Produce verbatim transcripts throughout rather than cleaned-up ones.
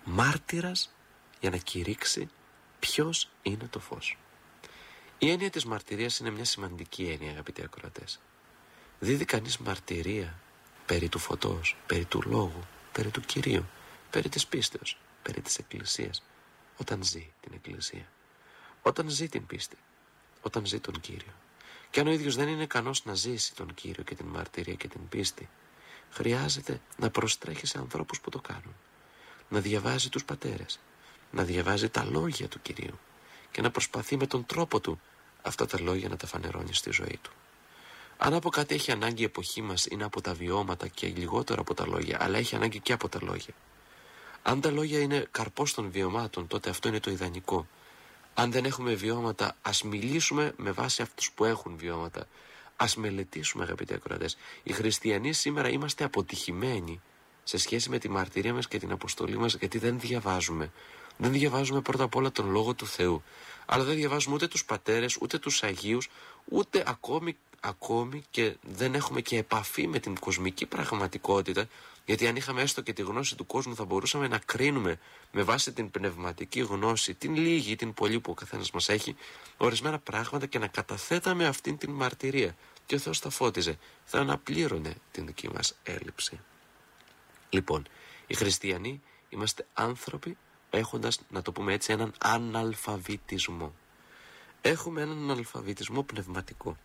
μάρτυρας για να κηρύξει ποιος είναι το φως. Η έννοια της μαρτυρίας είναι μια σημαντική έννοια, αγαπητοί ακροατές. Δίδει κανείς μαρτυρία περί του φωτός, περί του λόγου, περί του Κυρίου, περί της πίστεως, περί της Εκκλησίας, όταν ζει την Εκκλησία, όταν ζει την πίστη, όταν ζει τον Κύριο. Και αν ο ίδιος δεν είναι ικανός να ζήσει τον Κύριο και την μαρτυρία και την πίστη, χρειάζεται να προστρέχει σε ανθρώπους που το κάνουν, να διαβάζει τους πατέρες, να διαβάζει τα λόγια του Κυρίου και να προσπαθεί με τον τρόπο του αυτά τα λόγια να τα φανερώνει στη ζωή του. Αν από κάτι έχει ανάγκη η εποχή μας είναι από τα βιώματα και λιγότερο από τα λόγια, αλλά έχει ανάγκη και από τα λόγια. Αν τα λόγια είναι καρπός των βιωμάτων, τότε αυτό είναι το ιδανικό. Αν δεν έχουμε βιώματα, ας μιλήσουμε με βάση αυτούς που έχουν βιώματα. Ας μελετήσουμε, αγαπητοί ακροατές. Οι χριστιανοί σήμερα είμαστε αποτυχημένοι σε σχέση με τη μαρτυρία μας και την αποστολή μας, γιατί δεν διαβάζουμε. Δεν διαβάζουμε πρώτα απ' όλα τον Λόγο του Θεού. Αλλά δεν διαβάζουμε ούτε τους πατέρες, ούτε τους Αγίους, ούτε ακόμη, ακόμη και δεν έχουμε και επαφή με την κοσμική πραγματικότητα, γιατί αν είχαμε έστω και τη γνώση του κόσμου θα μπορούσαμε να κρίνουμε με βάση την πνευματική γνώση, την λίγη ή την πολλή που ο καθένας μας έχει, ορισμένα πράγματα και να καταθέταμε αυτήν την μαρτυρία. Και ο Θεός θα φώτιζε, θα αναπλήρωνε την δική μας έλλειψη. Λοιπόν, οι χριστιανοί είμαστε άνθρωποι έχοντας, να το πούμε έτσι, έναν αναλφαβητισμό. Έχουμε έναν αναλφαβητισμό πνευματικό.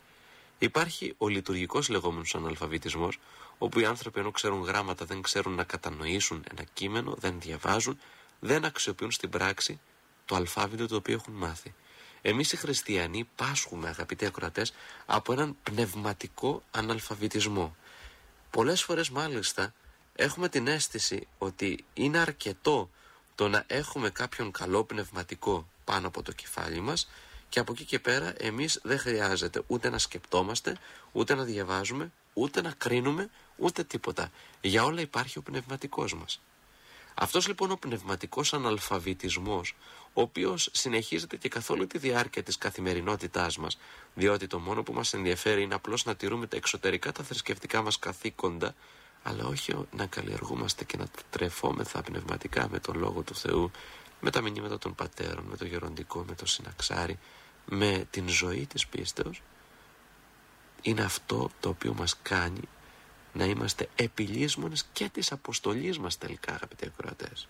Υπάρχει ο λειτουργικός λεγόμενος αναλφαβητισμός, όπου οι άνθρωποι ενώ ξέρουν γράμματα δεν ξέρουν να κατανοήσουν ένα κείμενο, δεν διαβάζουν, δεν αξιοποιούν στην πράξη το αλφάβητο το οποίο έχουν μάθει. Εμείς οι χριστιανοί πάσχουμε, αγαπητοί ακροατές, από έναν πνευματικό αναλφαβητισμό. Πολλές φορές μάλιστα έχουμε την αίσθηση ότι είναι αρκετό το να έχουμε κάποιον καλό πνευματικό πάνω από το κεφάλι μας και από εκεί και πέρα εμείς δεν χρειάζεται ούτε να σκεπτόμαστε, ούτε να διαβάζουμε, ούτε να κρίνουμε, ούτε τίποτα. Για όλα υπάρχει ο πνευματικός μας. Αυτός λοιπόν ο πνευματικός αναλφαβητισμός, ο οποίος συνεχίζεται και καθ' όλη τη διάρκεια της καθημερινότητάς μας, διότι το μόνο που μας ενδιαφέρει είναι απλώς να τηρούμε τα εξωτερικά τα θρησκευτικά μας καθήκοντα, αλλά όχι να καλλιεργούμαστε και να τρεφόμεθα πνευματικά με τον Λόγο του Θεού, με τα μηνύματα των πατέρων, με το γεροντικό, με το συναξάρι, με την ζωή της πίστεως, είναι αυτό το οποίο μας κάνει να είμαστε επιλύσμονες και της αποστολής μας τελικά, αγαπητοί ακροατές.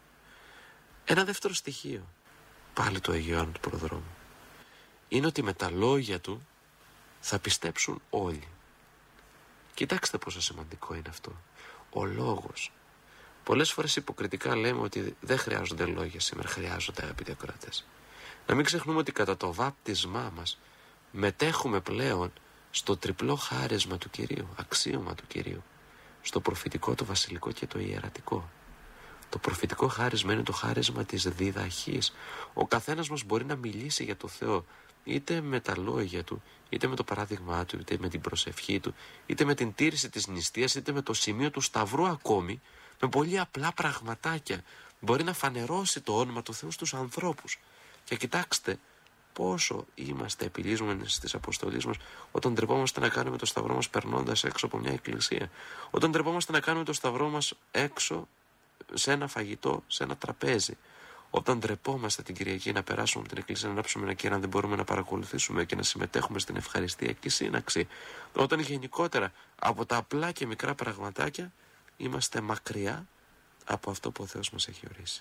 Ένα δεύτερο στοιχείο, πάλι του Αγίου Ιωάννου του Προδρόμου, είναι ότι με τα λόγια του θα πιστέψουν όλοι. Κοιτάξτε πόσο σημαντικό είναι αυτό. Ο λόγος. Πολλές φορές υποκριτικά λέμε ότι δεν χρειάζονται λόγια σήμερα, χρειάζονται, αγαπητοί ακροατές. Να μην ξεχνούμε ότι κατά το βάπτισμά μας μετέχουμε πλέον στο τριπλό χάρισμα του Κυρίου, αξίωμα του Κυρίου, στο προφητικό, το βασιλικό και το ιερατικό. Το προφητικό χάρισμα είναι το χάρισμα της διδαχής. Ο καθένας μας μπορεί να μιλήσει για το Θεό, είτε με τα λόγια του, είτε με το παράδειγμά του, είτε με την προσευχή του, είτε με την τήρηση της νηστείας, είτε με το σημείο του σταυρού ακόμη, με πολύ απλά πραγματάκια. Μπορεί να φανερώσει το όνομα του Θεού στους ανθρώπους. Και κοιτάξτε πόσο είμαστε επιλύσμενοι στις αποστολές μας όταν τρεπόμαστε να κάνουμε το σταυρό μας περνώντας έξω από μια εκκλησία. Όταν τρεπόμαστε να κάνουμε το σταυρό μας έξω σε ένα φαγητό, σε ένα τραπέζι. Όταν ντρεπόμαστε την Κυριακή να περάσουμε από την εκκλησία να ανάψουμε ένα κέρα, αν δεν μπορούμε να παρακολουθήσουμε και να συμμετέχουμε στην ευχαριστιακή σύναξη. Όταν γενικότερα από τα απλά και μικρά πραγματάκια είμαστε μακριά από αυτό που ο Θεός μας έχει ορίσει.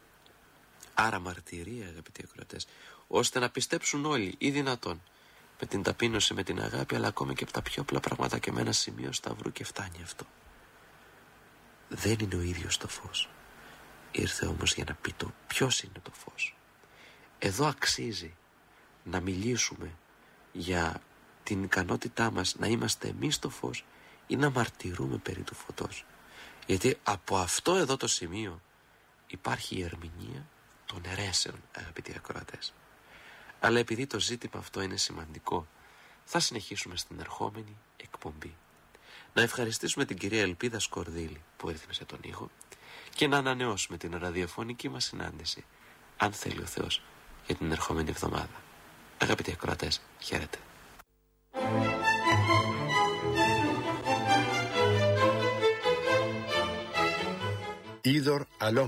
Άρα μαρτυρία, αγαπητοί ακροατές, ώστε να πιστέψουν όλοι ή δυνατόν, με την ταπείνωση, με την αγάπη, αλλά ακόμα και από τα πιο απλά πράγματα και με ένα σημείο σταυρού και φτάνει αυτό. Δεν είναι ο ίδιος το φως. Ήρθε όμως για να πει το ποιος είναι το φως. Εδώ αξίζει να μιλήσουμε για την ικανότητά μας να είμαστε εμείς το φως ή να μαρτυρούμε περί του φωτός. Γιατί από αυτό εδώ το σημείο υπάρχει η ερμηνεία των αιρέσεων, αγαπητοί ακροατές. Αλλά επειδή το ζήτημα αυτό είναι σημαντικό, θα συνεχίσουμε στην ερχόμενη εκπομπή. Να ευχαριστήσουμε την κυρία Ελπίδα Σκορδίλη που ρύθμισε τον ήχο και να ανανεώσουμε την ραδιοφωνική μας συνάντηση, αν θέλει ο Θεός, για την ερχόμενη εβδομάδα. Αγαπητοί ακροατές, χαίρετε. Είδωρ